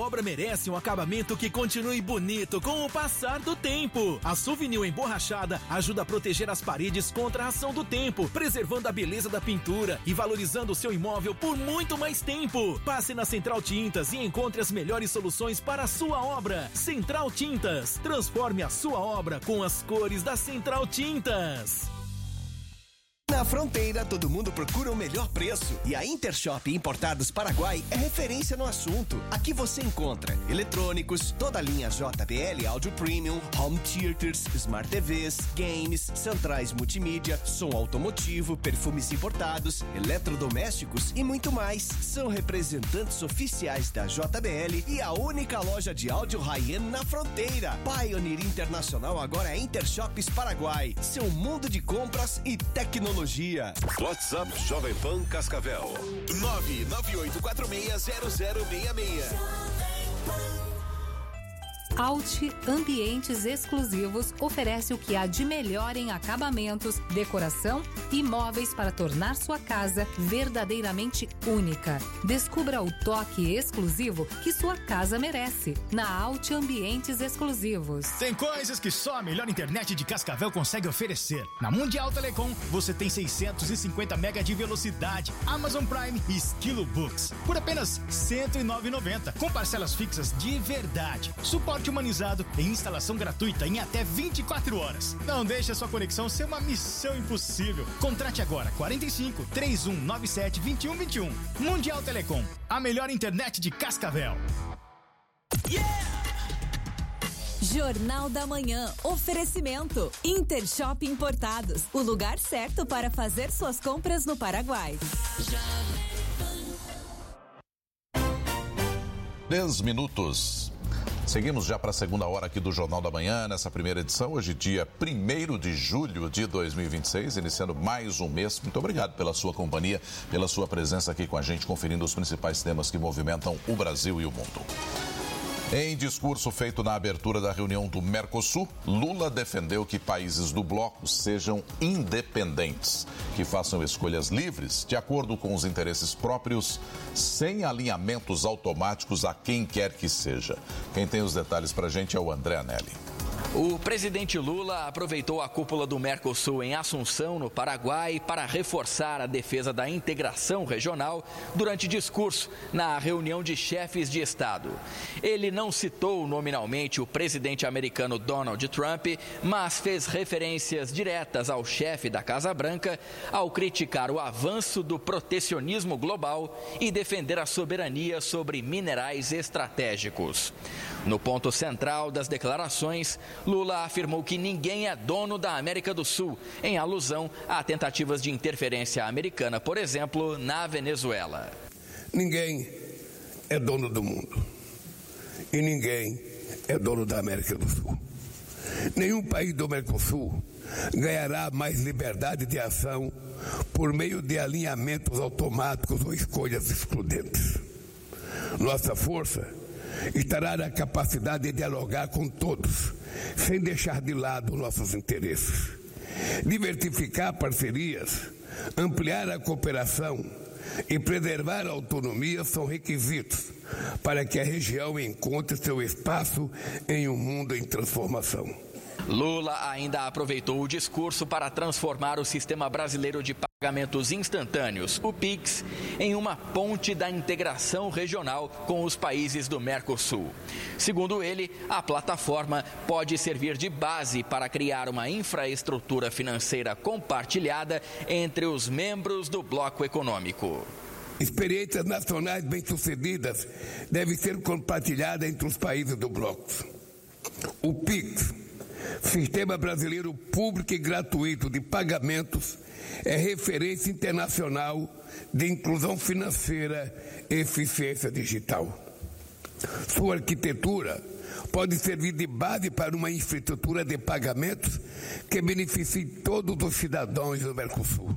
obra merece um acabamento que continue bonito com o passar do tempo. A Souvenir emborrachada ajuda a proteger as paredes contra a ação do tempo, preservando a beleza da pintura e valorizando o seu imóvel por muito mais tempo. Passe na Central Tintas e encontre as melhores soluções para a sua obra. Central Tintas, transforme a sua obra com as cores da Central Tintas. Na Fronteira, todo mundo procura o melhor preço. E a Intershop Importados Paraguai é referência no assunto. Aqui você encontra eletrônicos, toda a linha JBL Audio Premium, Home Theaters, Smart TVs, games, centrais multimídia, som automotivo, perfumes importados, eletrodomésticos e muito mais. São representantes oficiais da JBL e a única loja de áudio high-end na Fronteira. Pioneer Internacional agora é Intershops Paraguai. Seu mundo de compras e tecnologia. WhatsApp Jovem Pan Cascavel 998460066. Alt Ambientes Exclusivos oferece o que há de melhor em acabamentos, decoração e móveis para tornar sua casa verdadeiramente única. Descubra o toque exclusivo que sua casa merece na Alt Ambientes Exclusivos. Tem coisas que só a melhor internet de Cascavel consegue oferecer. Na Mundial Telecom, você tem 650 mega de velocidade, Amazon Prime e Esquilo Books por apenas R$ 109,90, com parcelas fixas de verdade. Suporte humanizado e instalação gratuita em até 24 horas. Não deixe a sua conexão ser uma missão impossível. Contrate agora 45 3197 2121. Mundial Telecom, a melhor internet de Cascavel. Jornal da Manhã, oferecimento Intershop Importados, o lugar certo para fazer suas compras no Paraguai. 10 minutos. Seguimos já para a segunda hora aqui do Jornal da Manhã, nessa primeira edição, hoje dia 1º de julho de 2026, iniciando mais um mês. Muito obrigado pela sua companhia, pela sua presença aqui com a gente, conferindo os principais temas que movimentam o Brasil e o mundo. Em discurso feito na abertura da reunião do Mercosul, Lula defendeu que países do bloco sejam independentes, que façam escolhas livres, de acordo com os interesses próprios, sem alinhamentos automáticos a quem quer que seja. Quem tem os detalhes para a gente é o André Anelli. O presidente Lula aproveitou a cúpula do Mercosul em Assunção, no Paraguai, para reforçar a defesa da integração regional durante discurso na reunião de chefes de Estado. Ele não citou nominalmente o presidente americano Donald Trump, mas fez referências diretas ao chefe da Casa Branca ao criticar o avanço do protecionismo global e defender a soberania sobre minerais estratégicos. No ponto central das declarações, Lula afirmou que ninguém é dono da América do Sul, em alusão a tentativas de interferência americana, por exemplo, na Venezuela. Ninguém é dono do mundo e ninguém é dono da América do Sul. Nenhum país do Mercosul ganhará mais liberdade de ação por meio de alinhamentos automáticos ou escolhas excludentes. Nossa força estará na capacidade de dialogar com todos, sem deixar de lado nossos interesses. Diversificar parcerias, ampliar a cooperação e preservar a autonomia são requisitos para que a região encontre seu espaço em um mundo em transformação. Lula ainda aproveitou o discurso para transformar o sistema brasileiro de pagamentos instantâneos, o PIX, em uma ponte da integração regional com os países do Mercosul. Segundo ele, a plataforma pode servir de base para criar uma infraestrutura financeira compartilhada entre os membros do bloco econômico. Experiências nacionais bem-sucedidas devem ser compartilhadas entre os países do bloco. O PIX, Sistema Brasileiro Público e Gratuito de Pagamentos, é referência internacional de inclusão financeira e eficiência digital. Sua arquitetura pode servir de base para uma infraestrutura de pagamentos que beneficie todos os cidadãos do Mercosul.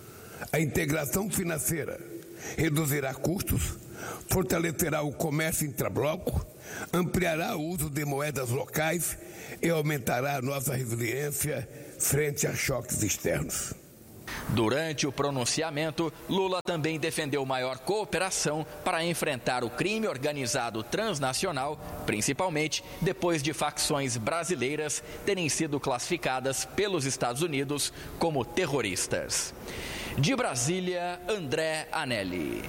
A integração financeira reduzirá custos, fortalecerá o comércio intrabloco, ampliará o uso de moedas locais e aumentará a nossa resiliência frente a choques externos. Durante o pronunciamento, Lula também defendeu maior cooperação para enfrentar o crime organizado transnacional, principalmente depois de facções brasileiras terem sido classificadas pelos Estados Unidos como terroristas. De Brasília, André Anelli.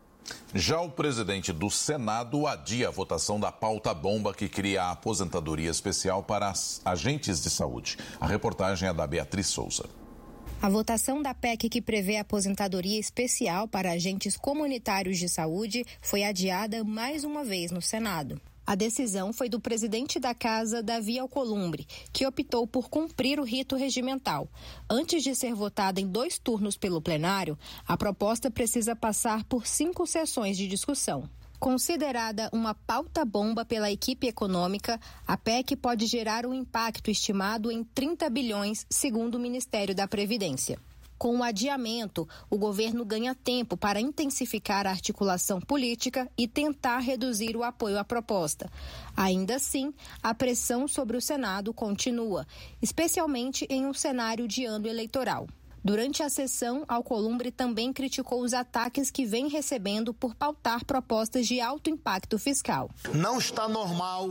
Já o presidente do Senado adia a votação da pauta-bomba que cria a aposentadoria especial para agentes de saúde. A reportagem é da Beatriz Souza. A votação da PEC que prevê a aposentadoria especial para agentes comunitários de saúde foi adiada mais uma vez no Senado. A decisão foi do presidente da Casa, Davi Alcolumbre, que optou por cumprir o rito regimental. Antes de ser votada em 2 turnos pelo plenário, a proposta precisa passar por 5 sessões de discussão. Considerada uma pauta-bomba pela equipe econômica, a PEC pode gerar um impacto estimado em 30 bilhões, segundo o Ministério da Previdência. Com o adiamento, o governo ganha tempo para intensificar a articulação política e tentar reduzir o apoio à proposta. Ainda assim, a pressão sobre o Senado continua, especialmente em um cenário de ano eleitoral. Durante a sessão, Alcolumbre também criticou os ataques que vem recebendo por pautar propostas de alto impacto fiscal. Não está normal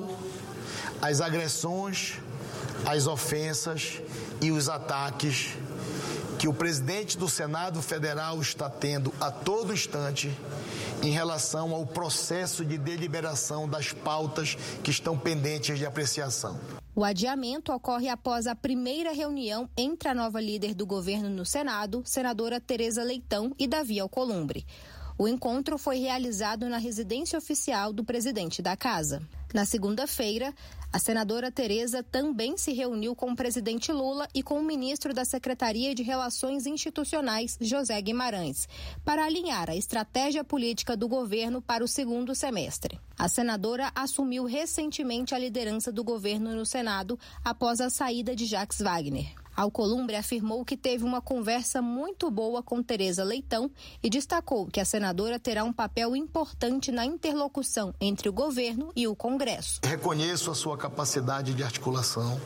as agressões, as ofensas e os ataques que o presidente do Senado Federal está tendo a todo instante em relação ao processo de deliberação das pautas que estão pendentes de apreciação. O adiamento ocorre após a primeira reunião entre a nova líder do governo no Senado, senadora Tereza Leitão, e Davi Alcolumbre. O encontro foi realizado na residência oficial do presidente da Casa. Na segunda-feira, a senadora Tereza também se reuniu com o presidente Lula e com o ministro da Secretaria de Relações Institucionais, José Guimarães, para alinhar a estratégia política do governo para o segundo semestre. A senadora assumiu recentemente a liderança do governo no Senado após a saída de Jacques Wagner. Alcolumbre afirmou que teve uma conversa muito boa com Tereza Leitão e destacou que a senadora terá um papel importante na interlocução entre o governo e o Congresso. Reconheço a sua capacidade de articulação.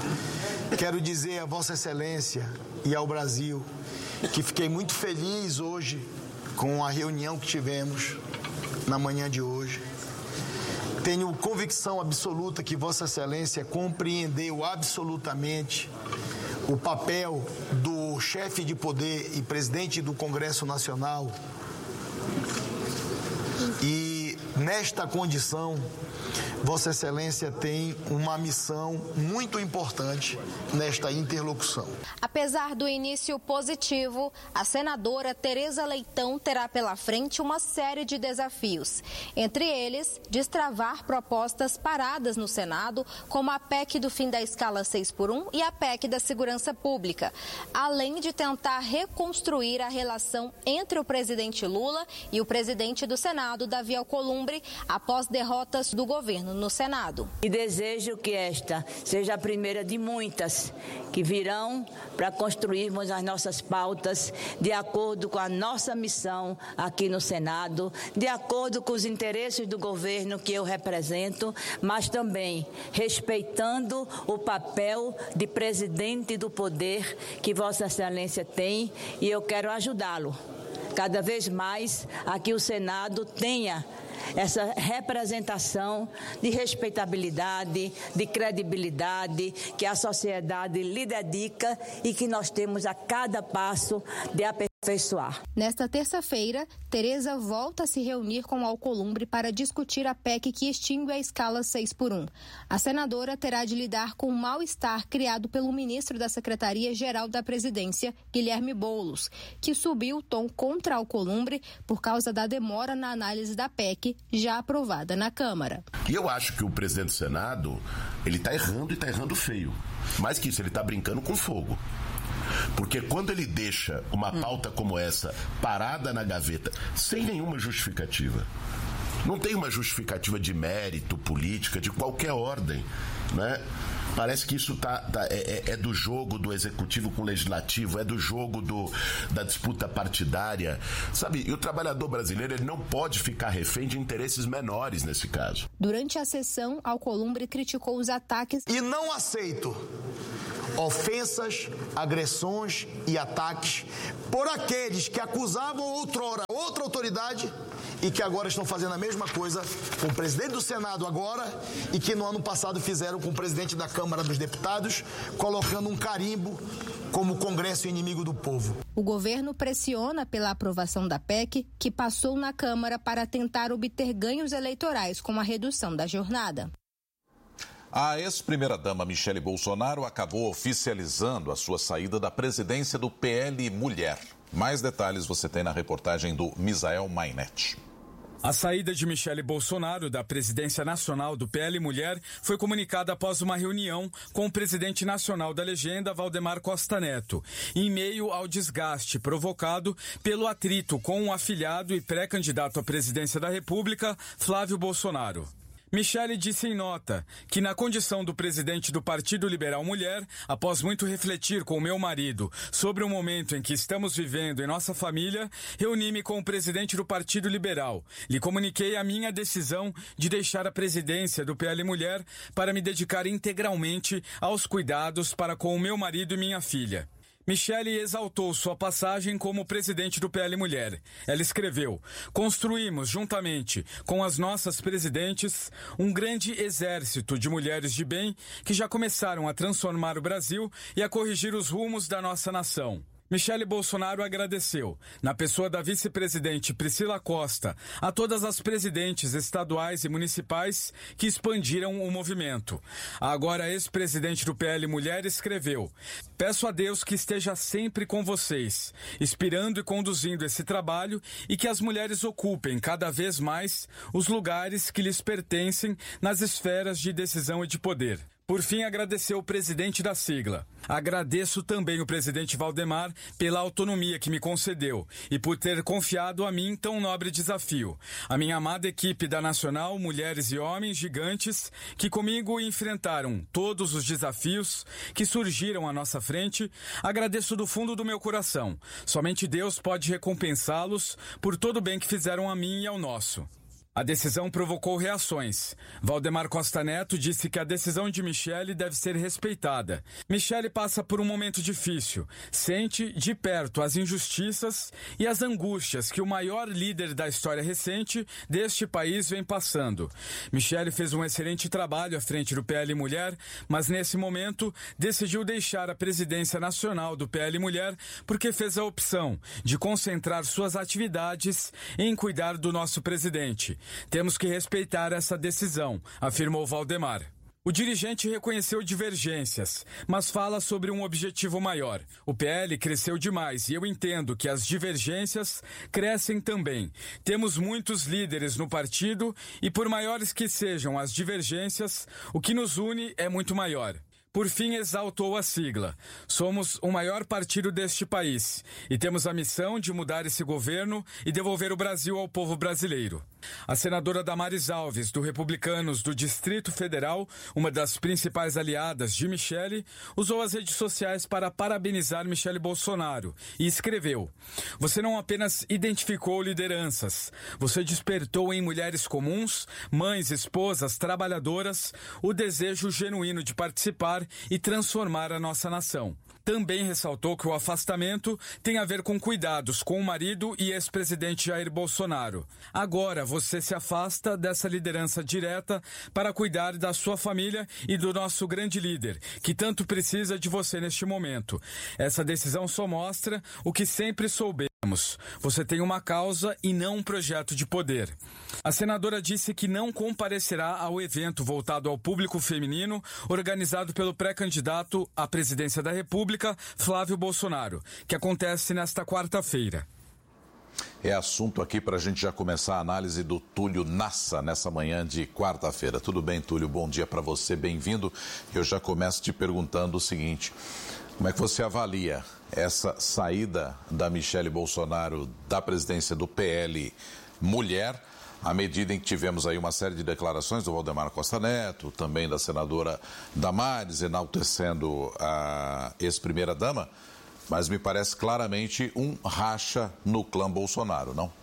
Quero dizer a Vossa Excelência e ao Brasil que fiquei muito feliz hoje com a reunião que tivemos na manhã de hoje. Tenho convicção absoluta que Vossa Excelência compreendeu absolutamente o papel do chefe de poder e presidente do Congresso Nacional. E nesta condição, Vossa Excelência tem uma missão muito importante nesta interlocução. Apesar do início positivo, a senadora Tereza Leitão terá pela frente uma série de desafios. Entre eles, destravar propostas paradas no Senado, como a PEC do fim da escala 6x1 e a PEC da segurança pública, além de tentar reconstruir a relação entre o presidente Lula e o presidente do Senado, Davi Alcolumbre, após derrotas do governo no Senado. E desejo que esta seja a primeira de muitas que virão para construirmos as nossas pautas de acordo com a nossa missão aqui no Senado, de acordo com os interesses do governo que eu represento, mas também respeitando o papel de presidente do poder que Vossa Excelência tem, e eu quero ajudá-lo cada vez mais a que o Senado tenha essa representação de respeitabilidade, de credibilidade que a sociedade lhe dedica e que nós temos a cada passo de aperfeiçoar. Nesta terça-feira, Tereza volta a se reunir com Alcolumbre para discutir a PEC que extingue a escala 6x1. A senadora terá de lidar com o mal-estar criado pelo ministro da Secretaria-Geral da Presidência, Guilherme Boulos, que subiu o tom contra Alcolumbre por causa da demora na análise da PEC, já aprovada na Câmara. E eu acho que o presidente do Senado, ele está errando e está errando feio. Mais que isso, ele está brincando com fogo. Porque quando ele deixa uma pauta como essa parada na gaveta, sem nenhuma justificativa, não tem uma justificativa de mérito, política, de qualquer ordem, né? Parece que isso é do jogo do executivo com o legislativo, é do jogo da disputa partidária, sabe? E o trabalhador brasileiro, ele não pode ficar refém de interesses menores nesse caso. Durante a sessão, Alcolumbre criticou os ataques e não aceito ofensas, agressões e ataques por aqueles que acusavam outrora outra autoridade e que agora estão fazendo a mesma coisa com o presidente do Senado agora e que no ano passado fizeram com o presidente da Câmara dos Deputados, colocando um carimbo como Congresso inimigo do povo. O governo pressiona pela aprovação da PEC, que passou na Câmara para tentar obter ganhos eleitorais com a redução da jornada. A ex-primeira-dama Michele Bolsonaro acabou oficializando a sua saída da presidência do PL Mulher. Mais detalhes você tem na reportagem do Misael Mainetti. A saída de Michele Bolsonaro da presidência nacional do PL Mulher foi comunicada após uma reunião com o presidente nacional da legenda, Valdemar Costa Neto, em meio ao desgaste provocado pelo atrito com o afilhado e pré-candidato à presidência da República, Flávio Bolsonaro. Michele disse em nota que, na condição do presidente do Partido Liberal Mulher, após muito refletir com o meu marido sobre o momento em que estamos vivendo em nossa família, reuni-me com o presidente do Partido Liberal. Lhe comuniquei a minha decisão de deixar a presidência do PL Mulher para me dedicar integralmente aos cuidados para com o meu marido e minha filha. Michele exaltou sua passagem como presidente do PL Mulher. Ela escreveu: construímos juntamente com as nossas presidentes um grande exército de mulheres de bem que já começaram a transformar o Brasil e a corrigir os rumos da nossa nação. Michele Bolsonaro agradeceu, na pessoa da vice-presidente Priscila Costa, a todas as presidentes estaduais e municipais que expandiram o movimento. A agora ex-presidente do PL Mulher escreveu: peço a Deus que esteja sempre com vocês, inspirando e conduzindo esse trabalho e que as mulheres ocupem cada vez mais os lugares que lhes pertencem nas esferas de decisão e de poder. Por fim, agradeceu o presidente da sigla. Agradeço também o presidente Valdemar pela autonomia que me concedeu e por ter confiado a mim tão nobre desafio. A minha amada equipe da Nacional, mulheres e homens gigantes que comigo enfrentaram todos os desafios que surgiram à nossa frente, agradeço do fundo do meu coração. Somente Deus pode recompensá-los por todo o bem que fizeram a mim e ao nosso. A decisão provocou reações. Valdemar Costa Neto disse que a decisão de Michele deve ser respeitada. Michele passa por um momento difícil. Sente de perto as injustiças e as angústias que o maior líder da história recente deste país vem passando. Michele fez um excelente trabalho à frente do PL Mulher, mas nesse momento decidiu deixar a presidência nacional do PL Mulher porque fez a opção de concentrar suas atividades em cuidar do nosso presidente. Temos que respeitar essa decisão, afirmou Valdemar. O dirigente reconheceu divergências, mas fala sobre um objetivo maior. O PL cresceu demais e eu entendo que as divergências crescem também. Temos muitos líderes no partido e, por maiores que sejam as divergências, o que nos une é muito maior. Por fim, exaltou a sigla. Somos o maior partido deste país e temos a missão de mudar esse governo e devolver o Brasil ao povo brasileiro. A senadora Damares Alves, do Republicanos do Distrito Federal, uma das principais aliadas de Michele, usou as redes sociais para parabenizar Michele Bolsonaro e escreveu: você não apenas identificou lideranças, você despertou em mulheres comuns, mães, esposas, trabalhadoras, o desejo genuíno de participar e transformar a nossa nação. Também ressaltou que o afastamento tem a ver com cuidados com o marido e ex-presidente Jair Bolsonaro. Agora você se afasta dessa liderança direta para cuidar da sua família e do nosso grande líder, que tanto precisa de você neste momento. Essa decisão só mostra o que sempre soubemos. Você tem uma causa e não um projeto de poder. A senadora disse que não comparecerá ao evento voltado ao público feminino organizado pelo pré-candidato à presidência da República, Flávio Bolsonaro, que acontece nesta quarta-feira. É assunto aqui para a gente já começar a análise do Túlio Nassa nessa manhã de quarta-feira. Tudo bem, Túlio? Bom dia para você, bem-vindo. Eu já começo te perguntando o seguinte: como é que você avalia essa saída da Michele Bolsonaro da presidência do PL Mulher, à medida em que tivemos aí uma série de declarações do Valdemar Costa Neto, também da senadora Damares, enaltecendo a ex-primeira-dama, mas me parece claramente um racha no clã Bolsonaro, não?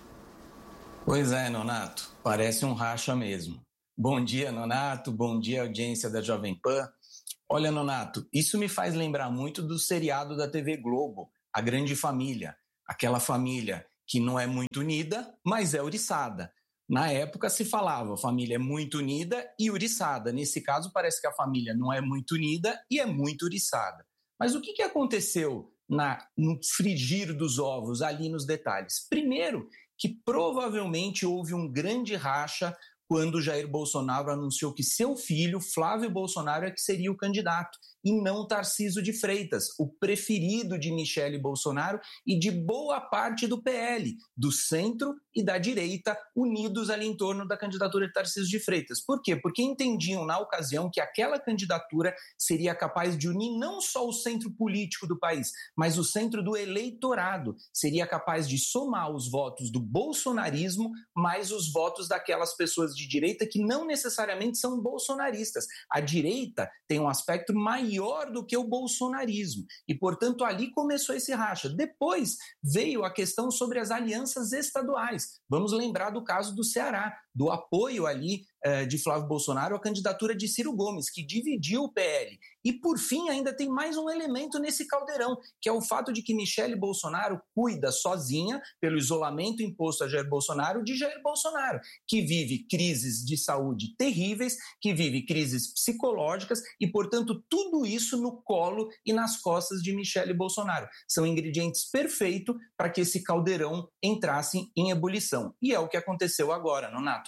Pois é, Nonato, parece um racha mesmo. Bom dia, Nonato, bom dia, audiência da Jovem Pan. Olha, Nonato, isso me faz lembrar muito do seriado da TV Globo, A Grande Família. Aquela família que não é muito unida, mas é ouriçada. Na época se falava, a família é muito unida e ouriçada. Nesse caso, parece que a família não é muito unida e é muito ouriçada. Mas o que aconteceu no frigir dos ovos, ali nos detalhes? Primeiro, que provavelmente houve um grande racha quando Jair Bolsonaro anunciou que seu filho, Flávio Bolsonaro, é que seria o candidato, e não Tarcísio de Freitas, o preferido de Michele Bolsonaro e de boa parte do PL, do centro e da direita, unidos ali em torno da candidatura de Tarcísio de Freitas. Por quê? Porque entendiam na ocasião que aquela candidatura seria capaz de unir não só o centro político do país, mas o centro do eleitorado. Seria capaz de somar os votos do bolsonarismo mais os votos daquelas pessoas de direita que não necessariamente são bolsonaristas. A direita tem um aspecto maior do que o bolsonarismo e, portanto, ali começou esse racha. Depois veio a questão sobre as alianças estaduais. Vamos lembrar do caso do Ceará, do apoio ali de Flávio Bolsonaro à candidatura de Ciro Gomes, que dividiu o PL. E, por fim, ainda tem mais um elemento nesse caldeirão, que é o fato de que Michele Bolsonaro cuida sozinha, pelo isolamento imposto a Jair Bolsonaro, de Jair Bolsonaro, que vive crises de saúde terríveis, que vive crises psicológicas e, portanto, tudo isso no colo e nas costas de Michele Bolsonaro. São ingredientes perfeitos para que esse caldeirão entrasse em ebulição. E é o que aconteceu agora, Nonato.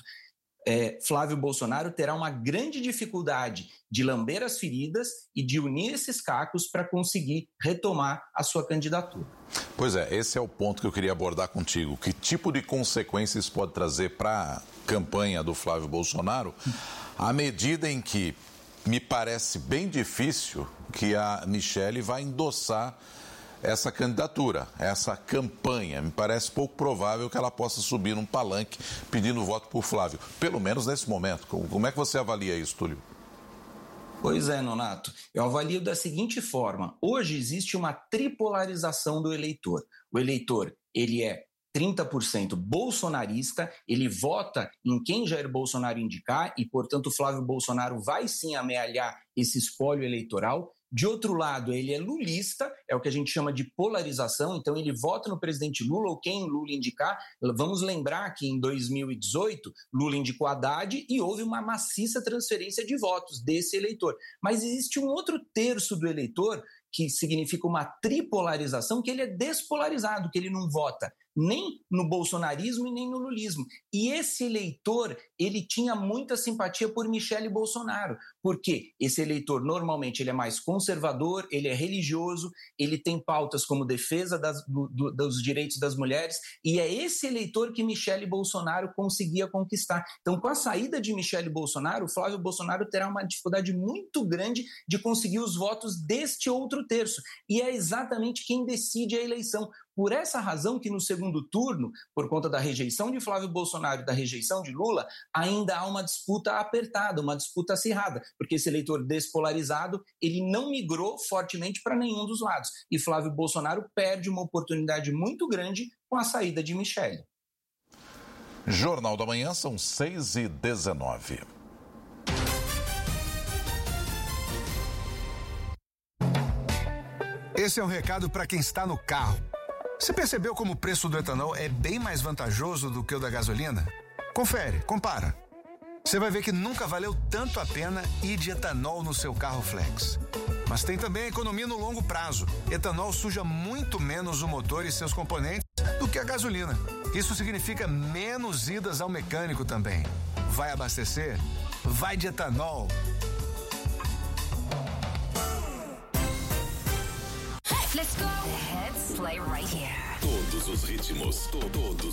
Flávio Bolsonaro terá uma grande dificuldade de lamber as feridas e de unir esses cacos para conseguir retomar a sua candidatura. Pois é, esse é o ponto que eu queria abordar contigo. Que tipo de consequências pode trazer para a campanha do Flávio Bolsonaro, à medida em que me parece bem difícil que a Michele vai endossar essa candidatura, essa campanha. Me parece pouco provável que ela possa subir num palanque pedindo voto por Flávio, pelo menos nesse momento. Como é que você avalia isso, Túlio? Pois é, Nonato. Eu avalio da seguinte forma. Hoje existe uma tripolarização do eleitor. O eleitor, ele é 30% bolsonarista, ele vota em quem Jair Bolsonaro indicar e, portanto, Flávio Bolsonaro vai sim amealhar esse espólio eleitoral. De outro lado, ele é lulista, é o que a gente chama de polarização, então ele vota no presidente Lula ou quem Lula indicar. Vamos lembrar que em 2018, Lula indicou Haddad e houve uma maciça transferência de votos desse eleitor. Mas existe um outro terço do eleitor que significa uma tripolarização, que ele é despolarizado, que ele não vota nem no bolsonarismo e nem no lulismo. E esse eleitor, ele tinha muita simpatia por Michele Bolsonaro, porque esse eleitor, normalmente, ele é mais conservador, ele é religioso, ele tem pautas como defesa dos direitos das mulheres, e é esse eleitor que Michele Bolsonaro conseguia conquistar. Então, com a saída de Michele Bolsonaro, o Flávio Bolsonaro terá uma dificuldade muito grande de conseguir os votos deste outro terço, e é exatamente quem decide a eleição. Por essa razão que no segundo turno, por conta da rejeição de Flávio Bolsonaro e da rejeição de Lula, ainda há uma disputa apertada, uma disputa acirrada, porque esse eleitor despolarizado, ele não migrou fortemente para nenhum dos lados. E Flávio Bolsonaro perde uma oportunidade muito grande com a saída de Michele. Jornal da Manhã, são 6h19. Esse é um recado para quem está no carro. Você percebeu como o preço do etanol é bem mais vantajoso do que o da gasolina? Confere, compara. Você vai ver que nunca valeu tanto a pena ir de etanol no seu carro flex. Mas tem também a economia no longo prazo. Etanol suja muito menos o motor e seus componentes do que a gasolina. Isso significa menos idas ao mecânico também. Vai abastecer? Vai de etanol. Let's go. The hits play right here. Todos os ritmos, todos